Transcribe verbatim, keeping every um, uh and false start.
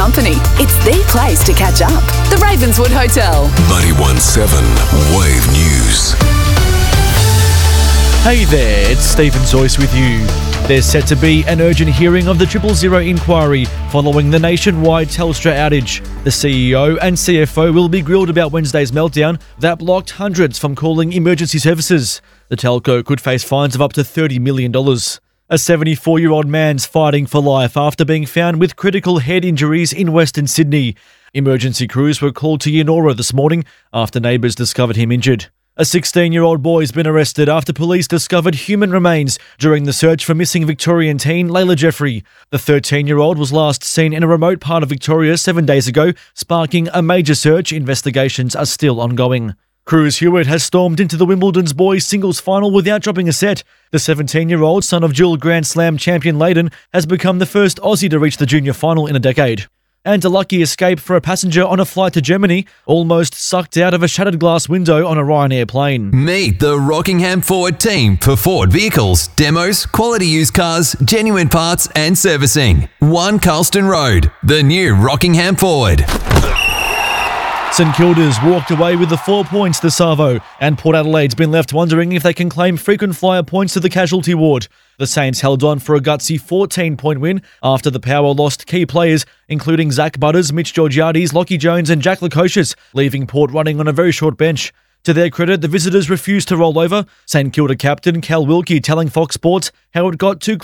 company. It's the place to catch up. The Ravenswood Hotel. ninety-one point seven Wave News. Hey there, it's Stephen Zoyce with you. There's set to be an urgent hearing of the Triple Zero inquiry following the nationwide Telstra outage. The C E O and C F O will be grilled about Wednesday's meltdown that blocked hundreds from calling emergency services. The telco could face fines of up to thirty million dollars. A seventy-four-year-old man's fighting for life after being found with critical head injuries in Western Sydney. Emergency crews were called to Yennora this morning after neighbours discovered him injured. A sixteen-year-old boy's been arrested after police discovered human remains during the search for missing Victorian teen Layla Jeffrey. The thirteen-year-old was last seen in a remote part of Victoria seven days ago, sparking a major search. Investigations are still ongoing. Cruz Hewitt has stormed into the Wimbledon's boys singles final without dropping a set. The seventeen-year-old, son of dual Grand Slam champion Leighton, has become the first Aussie to reach the junior final in a decade. And a lucky escape for a passenger on a flight to Germany, almost sucked out of a shattered glass window on a Ryanair plane. Meet the Rockingham Ford team for Ford vehicles, demos, quality used cars, genuine parts and servicing. one Carlston Road, the new Rockingham Ford. St Kilda's walked away with the four points to Savo, and Port Adelaide's been left wondering if they can claim frequent flyer points to the casualty ward. The Saints held on for a gutsy fourteen-point win after the Power lost key players, including Zach Butters, Mitch Georgiades, Lockie Jones and Jack Lukosius, leaving Port running on a very short bench. To their credit, the visitors refused to roll over. St Kilda captain Cal Wilkie telling Fox Sports how it got too